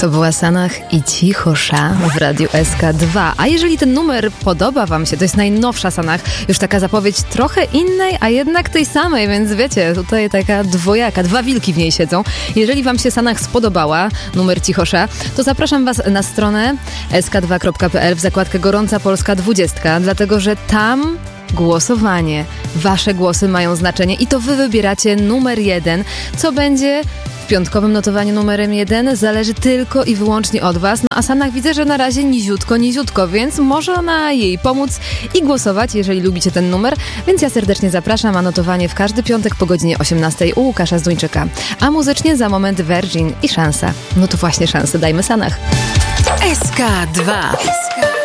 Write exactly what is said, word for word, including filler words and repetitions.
To była Sanach i Cichosza w Radiu S K dwa. A jeżeli ten numer podoba wam się, to jest najnowsza Sanach, już taka zapowiedź trochę innej, a jednak tej samej, więc wiecie, tutaj taka dwojaka, dwa wilki w niej siedzą. Jeżeli wam się Sanach spodobała, numer Cichosza, to zapraszam was na stronę s k dwa kropka p l w zakładkę Gorąca Polska dwudziestka, dlatego że tam głosowanie, wasze głosy mają znaczenie i to wy wybieracie numer jeden, co będzie w piątkowym notowaniu numerem jeden, zależy tylko i wyłącznie od was. No a Sanach widzę, że na razie niziutko, niziutko, więc może ona jej pomóc i głosować, jeżeli lubicie ten numer. Więc ja serdecznie zapraszam, a notowanie w każdy piątek po godzinie osiemnastej u Łukasza Zduńczyka. A muzycznie za moment Virgin i Szansa. No to właśnie szansę dajmy Sanach. S K dwa.